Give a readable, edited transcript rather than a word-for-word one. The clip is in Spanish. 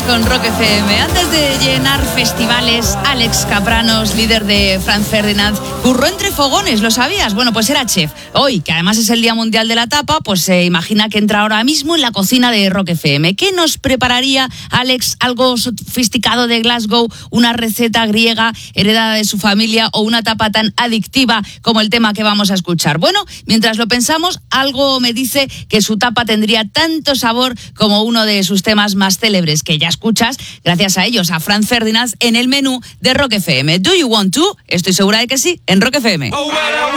con Rock FM. Antes de llenar festivales, Alex Kapranos, líder de Franz Ferdinand, curró entre fogones, ¿lo sabías? Bueno, pues era chef. Hoy, que además es el Día Mundial de la Tapa, pues se imagina que entra ahora mismo en la cocina de Rock FM. ¿Qué nos prepararía Alex? ¿Algo sofisticado de Glasgow? ¿Una receta griega heredada de su familia? ¿O una tapa tan adictiva como el tema que vamos a escuchar? Bueno, mientras lo pensamos, algo me dice que su tapa tendría tanto sabor como uno de sus temas más célebres, que ya escuchas gracias a ellos, a Franz Ferdinand, en el menú de Rock FM. ¿Do you want to? Estoy segura de que sí, en Rock FM.